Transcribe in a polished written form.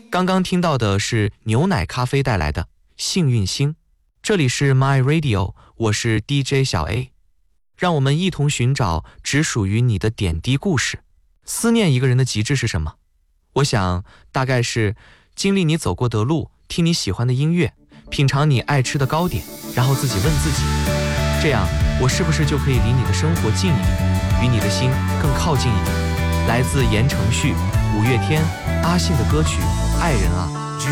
刚刚听到的是牛奶咖啡带来的《幸运星》，这里是 My Radio， 我是 DJ 小 A， 让我们一同寻找只属于你的点滴故事。思念一个人的极致是什么？我想大概是经历你走过的路，听你喜欢的音乐，品尝你爱吃的糕点，然后自己问自己，这样我是不是就可以离你的生活近一点，与你的心更靠近一点。来自言承旭、五月天、阿信的歌曲《爱人啊》。